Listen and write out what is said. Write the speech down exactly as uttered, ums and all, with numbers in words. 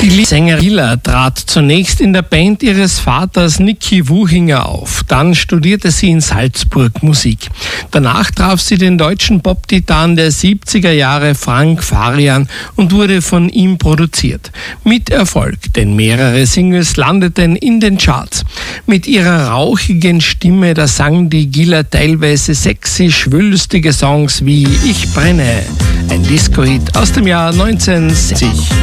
Die Sängerin Gilla trat zunächst in der Band ihres Vaters Niki Wuhinger auf. Dann studierte sie in Salzburg Musik. Danach traf sie den deutschen Pop-Titan der siebziger Jahre Frank Farian und wurde von ihm produziert. Mit Erfolg, denn mehrere Singles landeten in den Charts. Mit ihrer rauchigen Stimme, da sang die Gilla teilweise sexy, schwülstige Songs wie Ich brenne, ein Disco-Hit aus dem Jahr neunzehnhundertsechzig.